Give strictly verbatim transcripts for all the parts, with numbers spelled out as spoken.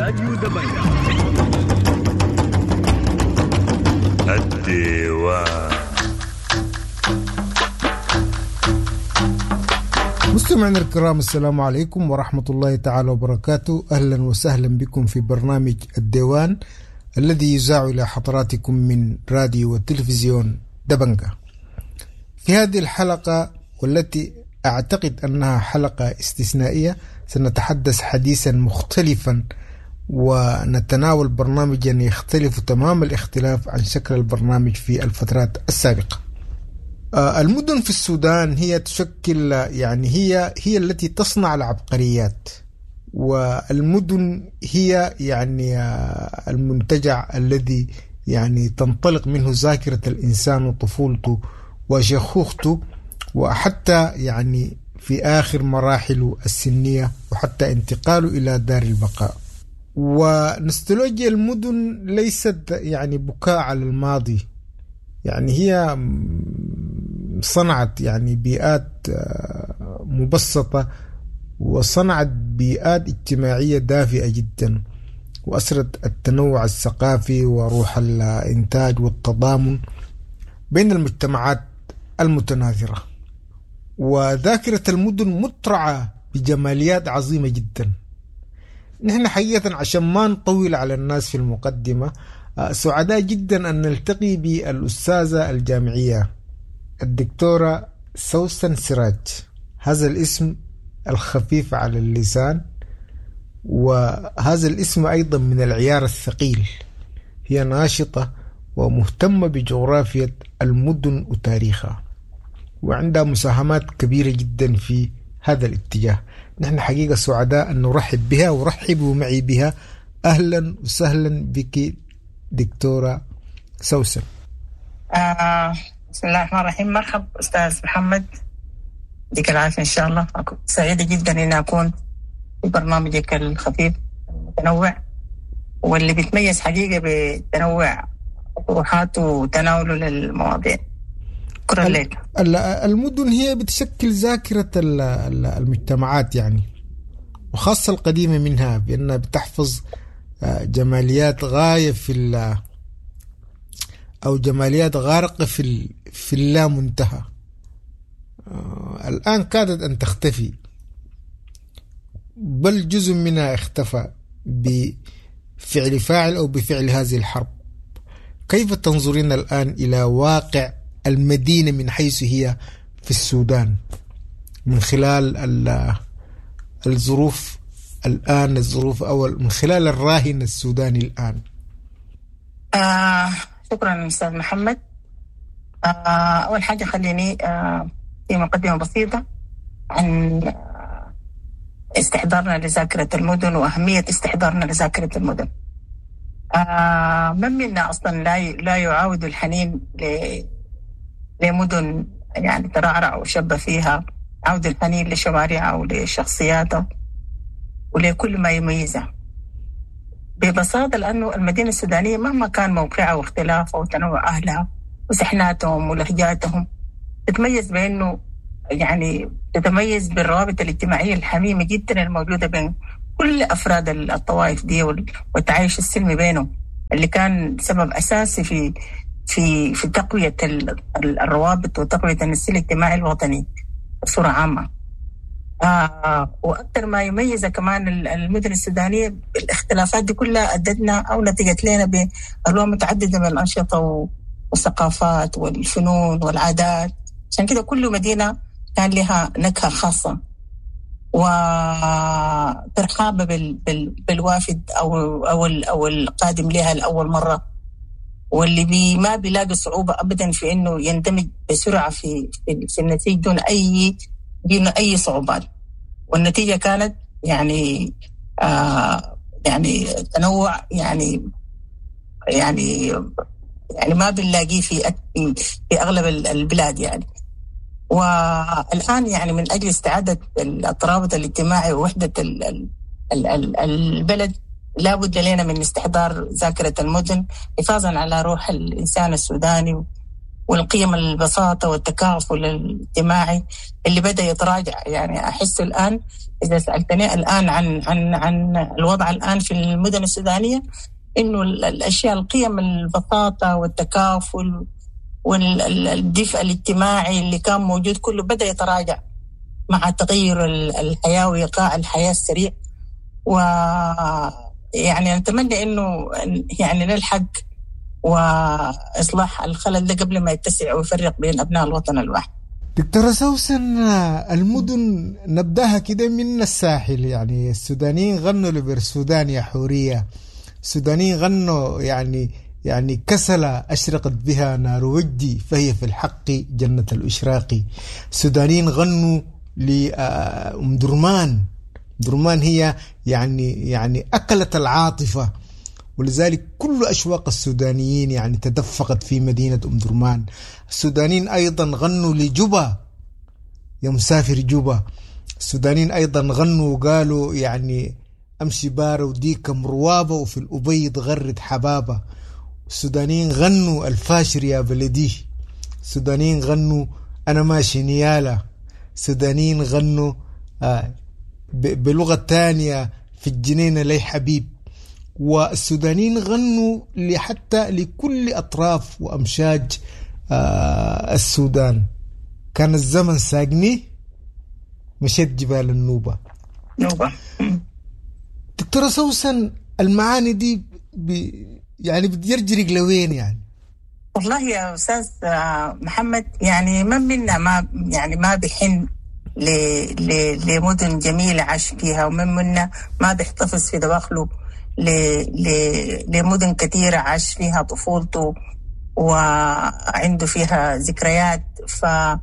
راديو دبنجة الديوان. مستمعينا الكرام، السلام عليكم ورحمة الله تعالى وبركاته. أهلا وسهلا بكم في برنامج الديوان الذي يذاع إلى حضراتكم من راديو والتلفزيون دبنجة. في هذه الحلقة والتي أعتقد أنها حلقة استثنائية سنتحدث حديثا مختلفا ونتناول برنامجا يختلف تمام الاختلاف عن شكل البرنامج في الفترات السابقة. المدن في السودان هي تشكل يعني هي هي التي تصنع العبقريات، والمدن هي يعني المنتجع الذي يعني تنطلق منه ذاكرة الإنسان وطفولته وشيخوخته، وحتى يعني في آخر مراحله السنية وحتى انتقاله إلى دار البقاء. ونستولوجيا المدن ليست يعني بكاء على الماضي، يعني هي صنعت يعني بيئات مبسطة وصنعت بيئات اجتماعية دافئة جدا، وأسرت التنوع الثقافي وروح الإنتاج والتضامن بين المجتمعات المتناثرة. وذاكرة المدن مترعة بجماليات عظيمة جدا. نحن حقيقة عشان ما نطول على الناس في المقدمة، سعداء جدا أن نلتقي بالأستاذة الجامعية الدكتورة سوسن سراج. هذا الاسم الخفيف على اللسان، وهذا الاسم أيضا من العيار الثقيل. هي ناشطة ومهتمة بجغرافية المدن وتاريخها، وعندها مساهمات كبيرة جدا في هذا الاتجاه. نحن حقيقة سعداء أن نرحب بها، ورحبوا معي بها. أهلا وسهلا بك دكتورة سوسن. آه بسم الله الرحمن الرحيم. مرحب أستاذ محمد، يديك العافية إن شاء الله. أكون سعيدة جدا أن أكون في برنامجك الخفيف المتنوع واللي بيتميز حقيقة بتنوع طروحاته وتناوله للمواضيع. شكرا لك. المدن هي بتشكل ذاكرة المجتمعات يعني، وخاصة القديمة منها، بأنها بتحفظ جماليات غاية في أو جماليات غارقة في في اللا منتهى. الآن كادت أن تختفي، بل جزء منها اختفى بفعل فاعل أو بفعل هذه الحرب. كيف تنظرين الآن إلى واقع المدينة من حيث هي في السودان من خلال الظروف الآن، الظروف أو من خلال الراهن السوداني الآن؟ آه شكرا أستاذ محمد. آه أول حاجة خليني آه في مقدمة بسيطة عن استحضارنا لذاكرة المدن وأهمية استحضارنا لذاكرة المدن. آه من منا أصلا لا لا يعاود الحنين ل لمدن يعني ترعرع وشب فيها، عود الحنين لشوارعها ولشخصياتها ولكل ما يميزها ببساطة، لأنه المدينة السودانية مهما كان موقعها واختلافها وتنوع أهلها وسحناتهم ولهجاتهم، تتميز بأنه يعني تتميز بالروابط الاجتماعية الحميمة جدا الموجودة بين كل أفراد الطوائف دي والتعايش السلمي بينهم، اللي كان سبب أساسي في في في تقوية الروابط وتقوية النسيج الاجتماعي الوطني بصورة عامة. آه وأكثر ما يميز كمان المدن السودانية الاختلافات دي كلها أدتنا أو نتجت لنا بألوان متعددة من الأنشطة والثقافات والفنون والعادات. عشان كده كل مدينة كان لها نكهة خاصة وترحاب بال بال بالوافد أو أو أو القادم لها لأول مرة، واللي بي ما بيلاقي صعوبة أبدا في إنه يندمج بسرعة في في, في النتيجة دون أي دون أي صعوبات. والنتيجة كانت يعني آه يعني تنوع يعني يعني يعني ما بنلاقيه في في أغلب البلاد يعني. والآن يعني من أجل استعادة الترابط الاجتماعي ووحدة البلد لا بد لنا من استحضار ذاكرة المدن حفاظا على روح الإنسان السوداني والقيم البساطة والتكافل الاجتماعي اللي بدأ يتراجع. يعني أحس الآن إذا سألتني الآن عن عن عن الوضع الآن في المدن السودانية، إنه الأشياء القيم البساطة والتكافل والدفء الاجتماعي اللي كان موجود كله بدأ يتراجع مع تغير الحياة وإيقاع الحياة السريع. ويعني نتمنى إنه يعني نلحق وإصلاح الخلل ده قبل ما يتسع ويفرق بين أبناء الوطن الواحد. دكتورة سوسن، المدن نبدأها كده من الساحل. يعني السودانيين غنوا لبر سودان يا حورية، السودانيين غنوا يعني يعني كسلة أشرقت بها نار وجدي فهي في الحق جنة الإشراق. السودانيين غنوا لأم درمان، درمان هي يعني يعني أكلت العاطفة، ولذلك كل أشواق السودانيين يعني تدفقت في مدينة أم درمان. السودانيين أيضا غنوا لجوبا يا مسافر جوبا. السودانيين أيضا غنوا وقالوا يعني أمشي بارة وديك مروابة وفي الأبيض غرد حبابة. السودانيين غنوا الفاشر يا بلدي. السودانيين غنوا أنا ماشي نيالة. السودانيين غنوا آه بلغة تانية في الجنينة لي حبيب. والسودانيين غنوا حتى لكل أطراف وأمشاج آه السودان. كان الزمن ساقني مشيت جبال النوبة. نوبة. دكتورة سوسن، المعاني دي يعني بتجرجرك لوين يعني؟ والله يا أستاذ محمد، يعني من منا ما يعني ما بيحن لمدن جميلة عاش فيها، ومن منا ما بيحتفظ في دواخله لمدن كثيرة عاش فيها طفولته وعنده فيها ذكريات. ف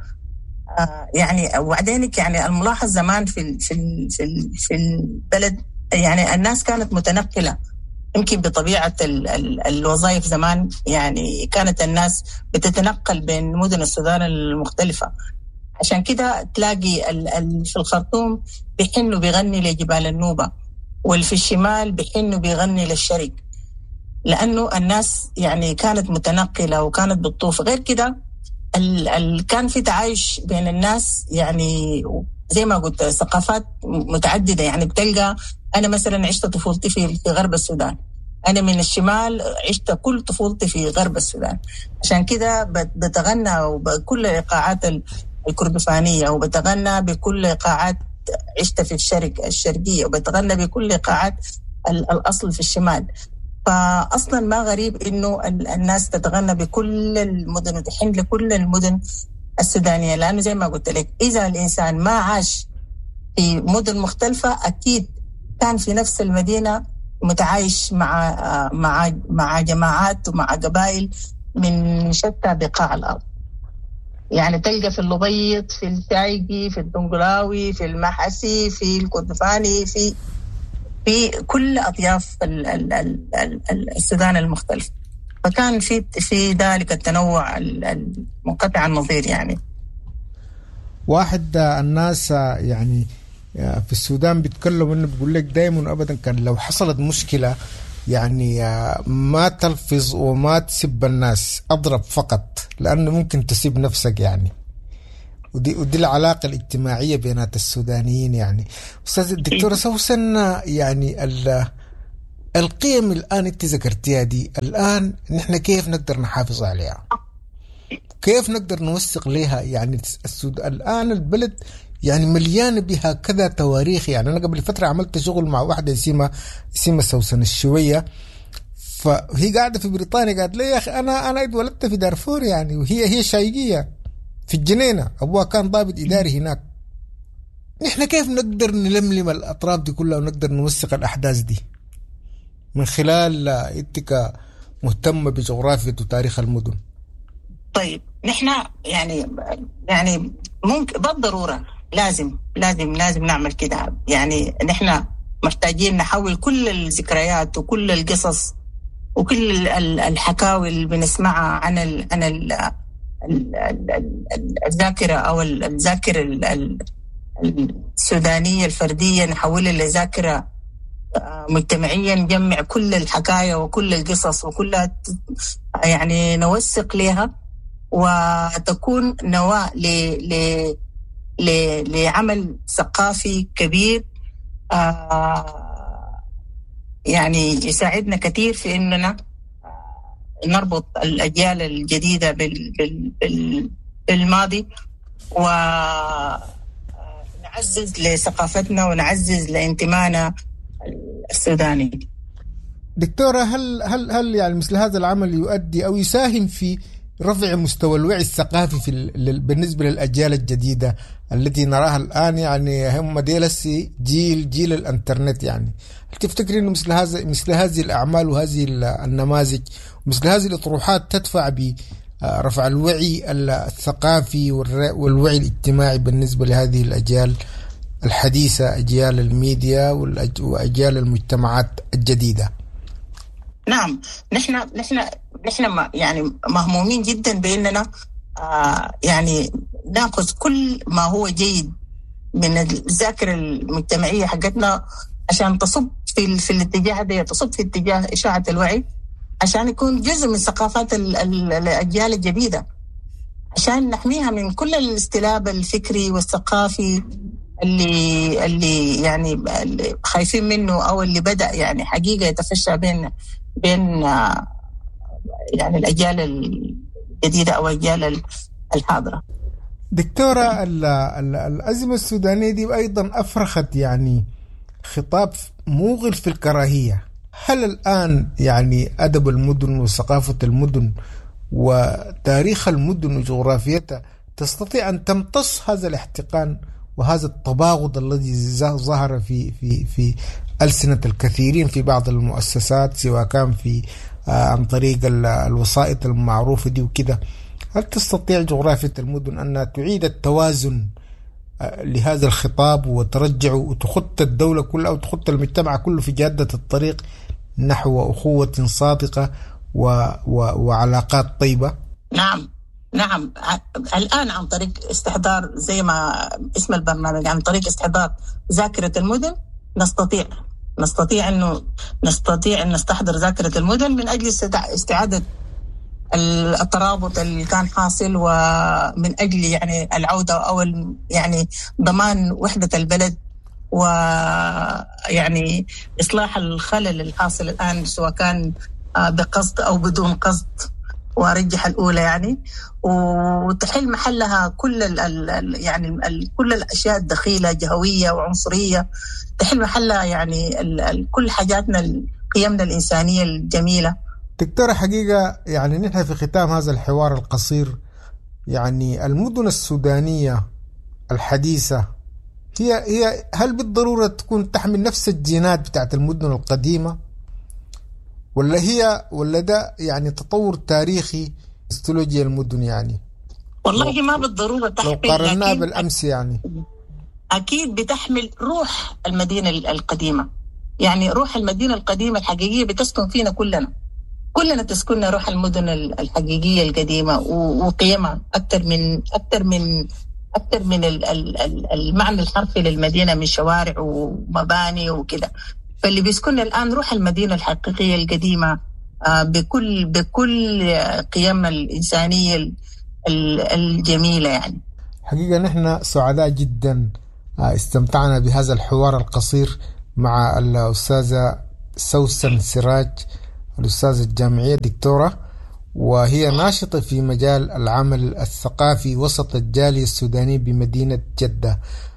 يعني وبعدين يعني الملاحظ زمان في في في في البلد، يعني الناس كانت متنقلة يمكن بطبيعة ال ال الوظائف. زمان يعني كانت الناس بتتنقل بين مدن السودان المختلفة، عشان كده تلاقي ال ال في الخرطوم بيحنوا بيغني لجبال النوبة، واللي في الشمال بيحنوا بيغني للشرق، لأنه الناس يعني كانت متنقلة وكانت بتطوف. غير كده ال ال كان في تعايش بين الناس، يعني زي ما قلت ثقافات متعددة. يعني بتلقى أنا مثلا عشت طفولتي في غرب السودان، أنا من الشمال عشت كل طفولتي في غرب السودان، عشان كده بتغنى بكل إيقاعات الكردفانية، وبتغنى بكل إيقاعات عشت في الشرق الشرقية، وبتغنى بكل إيقاعات الأصل في الشمال. فأصلا ما غريب إنه الناس تتغنى بكل المدن وتحن لكل المدن السودانية، لأنه زي ما قلت لك إذا الإنسان ما عاش في مدن مختلفة أكيد كان في نفس المدينة متعايش مع مع مع جماعات ومع قبائل من شتى بقاع الأرض. يعني تلقى في اللبيط، في الشايقي، في الدنقلاوي، في المحسي، في الكردفاني، في في كل أطياف السودان المختلف. فكان في في ذلك التنوع المنقطع النظير. يعني واحد الناس يعني في السودان بيتكلموا انه بيقول لك دايما ابدا كان لو حصلت مشكله يعني ما تلفظ وما تسب الناس، اضرب فقط، لانه ممكن تسيب نفسك يعني. ودي ودي العلاقه الاجتماعيه بينات السودانيين. يعني استاذ الدكتوره سوسن، يعني القيم الان انت ذكرتيها دي، الان نحن كيف نقدر نحافظ عليها؟ كيف نقدر نوثق لها؟ يعني السودان الان البلد يعني مليان بها كذا تواريخ. يعني أنا قبل فترة عملت شغل مع واحدة اسمها اسمها سوسن الشوية، فهي قاعدة في بريطانيا، قالت لي يا أخي أنا أنا اتولدت في دارفور يعني، وهي هي شايقية في الجنينة، أبوها كان ضابط إداري هناك. نحن كيف نقدر نلملم الأطراف دي كلها ونقدر نوثق الأحداث دي من خلال إنتك مهتمة بجغرافية وتاريخ المدن؟ طيب نحن يعني يعني ممكن بالضرورة لازم لازم لازم نعمل كده. يعني نحن محتاجين نحول كل الذكريات وكل القصص وكل الحكاوي اللي بنسمعها عن ال عن ال الذاكرة أو الذاكرة السودانية الفردية، نحولها لذاكرة مجتمعيا، نجمع كل الحكاية وكل القصص وكلها يعني نوثق لها وتكون نواة ل ل ل لعمل ثقافي كبير آه يعني يساعدنا كثير في إننا نربط الأجيال الجديدة بال بال بال بالماضي، ونعزز لثقافتنا ونعزز لانتمائنا السوداني. دكتورة، هل هل هل يعني مثل هذا العمل يؤدي أو يساهم في رفع مستوى الوعي الثقافي في بالنسبة للأجيال الجديدة التي نراها الآن؟ يعني هم ديلسي جيل جيل الإنترنت. يعني هل تفتكر إنه مثل هذا مثل هذه الأعمال وهذه النماذج ومثل هذه الأطروحات تدفع برفع الوعي الثقافي والوعي الاجتماعي بالنسبة لهذه الأجيال الحديثة، أجيال الميديا وأجيال المجتمعات الجديدة؟ نعم، نحن نحن نحن يعني مهمومين جدا بأننا آه يعني نأخذ كل ما هو جيد من الذاكرة المجتمعية حقتنا عشان تصب في في الاتجاه ده، تصب في اتجاه إشاعة الوعي، عشان يكون جزء من ثقافات الأجيال الجديدة، عشان نحميها من كل الاستلاب الفكري والثقافي اللي اللي يعني اللي خايفين منه، أو اللي بدأ يعني حقيقة يتفشى بين بين يعني الأجيال الجديدة أو الأجيال الحاضرة. دكتورة، الأزمة السودانية دي أيضا أفرخت يعني خطاب موغل في الكراهية. هل الآن يعني أدب المدن وثقافة المدن وتاريخ المدن وجغرافيتها تستطيع أن تمتص هذا الاحتقان وهذا التباغض الذي ظهر في في في ألسنة الكثيرين في بعض المؤسسات، سواء كان في آه عن طريق الوسائط المعروفة دي وكده؟ هل تستطيع جغرافية المدن أن تعيد التوازن آه لهذا الخطاب وترجع وتخط الدولة كلها أو تخط المجتمع كله في جادة الطريق نحو أخوة صادقة و و وعلاقات طيبة؟ نعم نعم الآن عن طريق استحضار زي ما اسم البرنامج، عن طريق استحضار ذاكرة المدن نستطيع نستطيع أنه نستطيع أن نستحضر ذاكرة المدن من أجل استعادة الترابط اللي كان حاصل، ومن أجل يعني العودة أو يعني ضمان وحدة البلد، ويعني إصلاح الخلل الحاصل الآن سواء كان بقصد أو بدون قصد، وارجح الاولى يعني، وتحل محلها كل ال ال يعني ال كل الاشياء الدخيله جهويه وعنصريه، تحل محلها يعني ال ال كل حاجاتنا قيمنا الانسانيه الجميله. دكتوره، حقيقه يعني نحن في ختام هذا الحوار القصير، يعني المدن السودانيه الحديثه هي هي هل بالضروره تكون تحمل نفس الجينات بتاعت المدن القديمه، ولا هي ولا ده يعني تطور تاريخي استولوجيا المدن؟ يعني والله ما بالضرورة تحمل، لو قارناها بالأمس يعني أكيد بتحمل روح المدينة القديمة، يعني روح المدينة القديمة الحقيقية بتسكن فينا كلنا كلنا تسكننا روح المدن الحقيقية القديمة وقيمها أكثر من أكثر من أكثر من المعنى الحرفي للمدينة من شوارع ومباني وكده. فاللي بيسكننا الآن روح المدينة الحقيقية القديمة بكل بكل قيمنا الإنسانية الجميلة. يعني حقيقة نحن سعداء جدا استمتعنا بهذا الحوار القصير مع الأستاذة سوسن سراج، الأستاذة الجامعية دكتورة، وهي ناشطة في مجال العمل الثقافي وسط الجالية السودانية بمدينة جدة.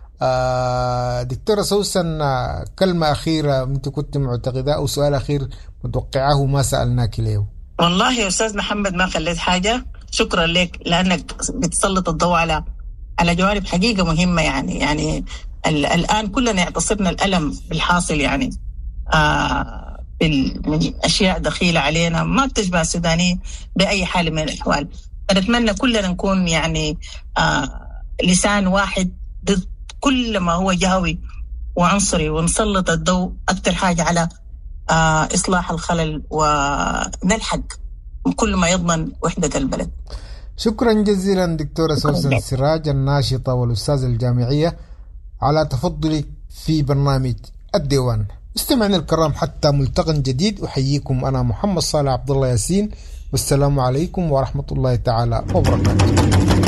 دكتورة سوسن، كلمة أخيرة أنت كنت معتقدة أو سؤال أخير متوقعه ما سألناك اليوم؟ والله يا أستاذ محمد ما خليت حاجة، شكرا لك لأنك بتسلط الضوء على على جوانب حقيقة مهمة. يعني يعني الآن كلنا يعتصرنا الألم بالحاصل، يعني آه من أشياء دخيلة علينا ما بتشبه السوداني بأي حال من الأحوال. فنتمنى كلنا نكون يعني آه لسان واحد ضد كل ما هو جهوي وعنصري، ونسلط الضوء أكثر حاجة على آه إصلاح الخلل ونلحق كل ما يضمن وحدة البلد. شكرا جزيلا دكتورة سوسن سراج الناشطة والأستاذة الجامعية على تفضلك في برنامج الديوان. استمعنا الكرام حتى ملتقى جديد، أحييكم أنا محمد صالح عبد الله ياسين والسلام عليكم ورحمة الله تعالى وبركاته.